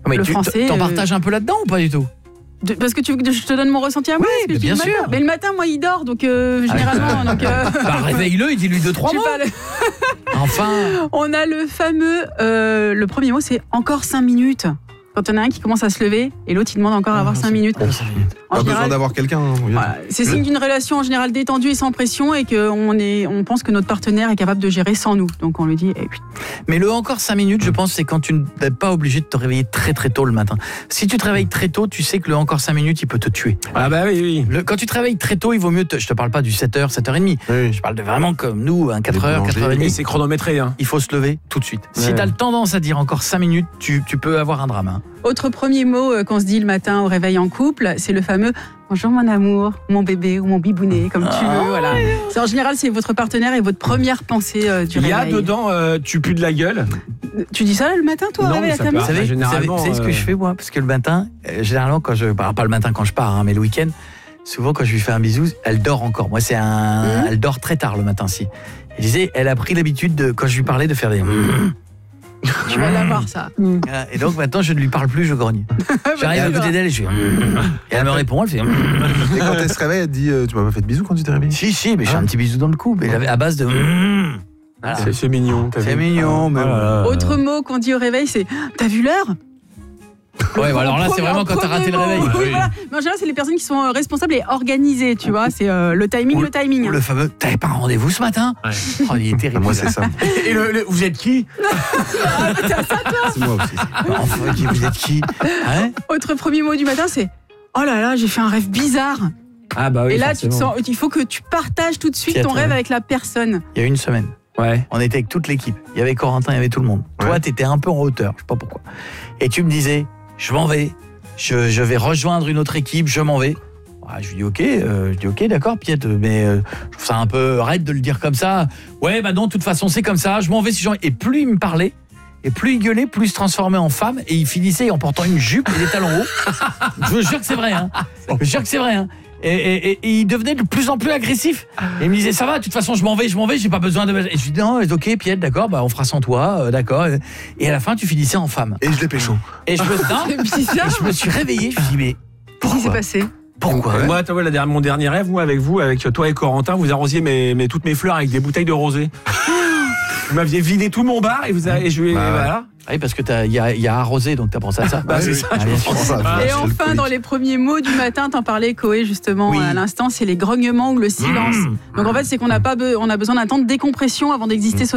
Mais le français. T'en partages un peu là-dedans ou pas du tout? Parce que tu veux que je te donne mon ressenti à moi? Oui, bien sûr. Mais le matin, moi, il dort, donc généralement. Bah, réveille-le et dis-lui 2-3 mots. Enfin. On a le fameux. Le premier mot, c'est encore 5 minutes. Quand on a un qui commence à se lever et l'autre il demande encore à avoir 5 minutes. Pas besoin d'avoir quelqu'un. Voilà, c'est signe d'une relation en général détendue et sans pression et qu'on pense que notre partenaire est capable de gérer sans nous. Donc on lui dit. Mais le encore 5 minutes, je pense, c'est quand tu n'es pas obligé de te réveiller très très tôt le matin. Si tu te réveilles très tôt, tu sais que le encore 5 minutes, il peut te tuer. Ah bah oui. Quand tu te réveilles très tôt, il vaut mieux. Je te parle pas du 7h, 7h30. Oui. Je parle de vraiment comme nous, 4h, 4h30. Et c'est chronométré. Hein. Il faut se lever tout de suite. Ouais. Si tu as le tendance à dire encore 5 minutes, tu peux avoir un drame. Hein. Autre premier mot qu'on se dit le matin au réveil en couple, c'est le fameux bonjour mon amour, mon bébé ou mon bibounet, comme tu veux. Voilà. En général, c'est votre partenaire et votre première pensée du réveil. Il y a dedans, tu pues de la gueule. Tu dis ça le matin, toi, au réveil à ta Vous mère? savez généralement, ce que je fais moi? Parce que le matin, généralement, pas le matin quand je pars, mais le week-end, souvent quand je lui fais un bisou, elle dort encore. Moi, elle dort très tard le matin, si. Elle disait, elle a pris l'habitude de, quand je lui parlais, de faire des. Tu vas l'avoir, ça. Et donc maintenant, je ne lui parle plus, je grogne. J'arrive à côté d'elle et je fais. Et elle me répond, elle fait. Et quand elle se réveille, elle te dit tu m'as pas fait de bisous quand tu t'es réveillé? Si, mais j'ai un petit bisou dans le cou, mais à base de. Voilà. C'est mignon. C'est mignon, mais. Autre mot qu'on dit au réveil, c'est t'as vu l'heure? Ouais, bah alors là, c'est vraiment quand t'as raté le réveil. Oui, voilà. Mais en général, c'est les personnes qui sont responsables et organisées, tu vois. C'est le timing, le timing. Ou le fameux, t'avais pas un rendez-vous ce matin? Oh, il est terrible. Moi, c'est ça. Et vous êtes qui? C'est moi aussi. Enfin, vous êtes qui? Hein? Autre premier mot du matin, c'est oh là là, j'ai fait un rêve bizarre. Ah bah oui. Et là, forcément. il faut que tu partages tout de suite ton rêve avec la personne. Il y a une semaine. Ouais. On était avec toute l'équipe. Il y avait Corentin, il y avait tout le monde. Ouais. Toi, t'étais un peu en hauteur, je sais pas pourquoi. Et tu me disais, je m'en vais. Je vais rejoindre une autre équipe, je m'en vais. Je lui dis ok, d'accord, Piet, mais je trouve ça un peu raide de le dire comme ça. Ouais, bah non, de toute façon, c'est comme ça, je m'en vais si j'en... Et plus il me parlait, et plus il gueulait, plus il se transformait en femme, et il finissait en portant une jupe et des talons hauts. Je vous jure que c'est vrai, hein. Je jure que c'est vrai, hein. Et il devenait de plus en plus agressif. Et il me disait, ça va, de toute façon, je m'en vais, j'ai pas besoin de... Et je lui dis, non, ok, Piet, d'accord, bah on fera sans toi, d'accord. Et à la fin, tu finissais en femme. Et je l'ai pécho. Et je me suis réveillé, je me suis dit, mais Qu'est-ce qui s'est passé? pourquoi? Moi, tu vois, mon dernier rêve, moi, avec vous, avec toi et Corentin, vous arrosiez toutes mes fleurs avec des bouteilles de rosé. Vous m'aviez vidé tout mon bar et voilà. Oui, parce que il y a arrosé, donc t'as pensé à ça. Bah, c'est ça, je pense à ça. Et enfin, dans les premiers mots du matin, t'en parlais, Koé, justement, à l'instant, c'est les grognements ou le silence. Donc en fait, c'est qu'on a besoin d'un temps de décompression avant d'exister socialement.